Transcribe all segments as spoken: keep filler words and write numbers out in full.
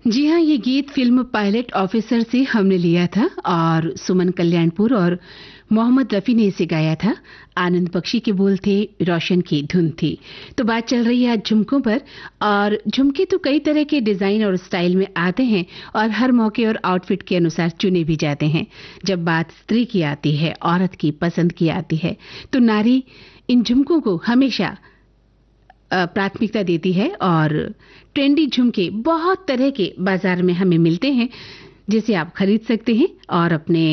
जी हाँ, ये गीत फ़िल्म पायलट ऑफिसर से हमने लिया था और सुमन कल्याणपुर और मोहम्मद रफ़ी ने इसे गाया था। आनंद बख्शी के बोल थे, रोशन की धुन थी। तो बात चल रही है आज झुमकों पर और झुमके तो कई तरह के डिज़ाइन और स्टाइल में आते हैं और हर मौके और आउटफिट के अनुसार चुने भी जाते हैं। जब बात स्त्री की आती है, औरत की पसंद की आती है, तो नारी इन झुमकों को हमेशा अ, प्राथमिकता देती है और ट्रेंडी झुमके बहुत तरह के बाजार में हमें मिलते हैं जिसे आप खरीद सकते हैं और अपने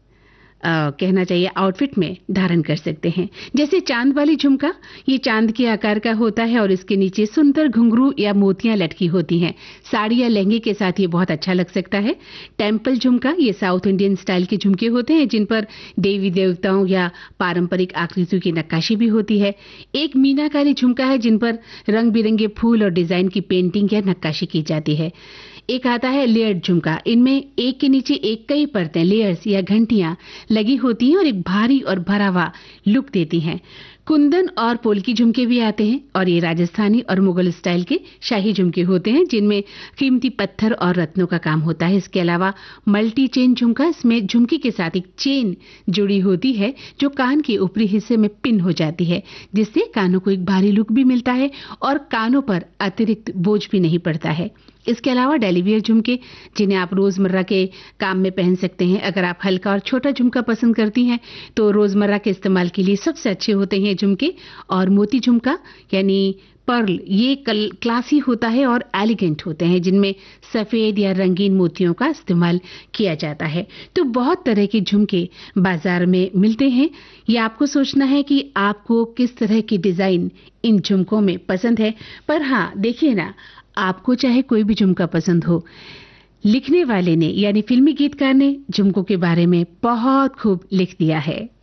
अ, कहना चाहिए आउटफिट में धारण कर सकते हैं। जैसे चांद वाली झुमका, ये चांद के आकार का होता है और इसके नीचे सुंदर घुंघरू या मोतियां लटकी होती हैं। साड़ी या लहंगे के साथ ये बहुत अच्छा लग सकता है। टेम्पल झुमका, ये साउथ इंडियन स्टाइल के झुमके होते हैं जिन पर देवी देवताओं या पारंपरिक आकृतियों की नक्काशी भी होती है। एक मीनाकारी झुमका है जिन पर रंग बिरंगे फूल और डिजाइन की पेंटिंग या नक्काशी की जाती है। एक आता है लेयर्ड झुमका, इनमें एक के नीचे एक कई परतें, लेयर्स या घंटियां लगी होती हैं और एक भारी और भरा हुआ लुक देती हैं। कुंदन और पोल्की झुमके भी आते हैं और ये राजस्थानी और मुगल स्टाइल के शाही झुमके होते हैं जिनमें कीमती पत्थर और रत्नों का काम होता है। इसके अलावा मल्टी चेन झुमका, इसमें झुमकी के साथ एक चेन जुड़ी होती है जो कान के ऊपरी हिस्से में पिन हो जाती है, जिससे कानों को एक भारी लुक भी मिलता है और कानों पर अतिरिक्त बोझ भी नहीं पड़ता है। इसके अलावा डेली वियर झुमके, जिन्हें आप रोजमर्रा के काम में पहन सकते हैं। अगर आप हल्का और छोटा झुमका पसंद करती हैं तो रोजमर्रा के इस्तेमाल के लिए सबसे अच्छे होते हैं झुमके। और मोती झुमका यानी पर्ल, ये कल क्लासी होता है और एलिगेंट होते हैं जिनमें सफेद या रंगीन मोतियों का इस्तेमाल किया जाता है। तो बहुत तरह के झुमके बाजार में मिलते हैं। ये आपको सोचना है कि आपको किस तरह की डिजाइन इन झुमकों में पसंद है। पर हाँ, देखिए ना, आपको चाहे कोई भी झुमका पसंद हो, लिखने वाले ने यानी फिल्मी गीतकार ने झुमकों के बारे में बहुत खूब लिख दिया है।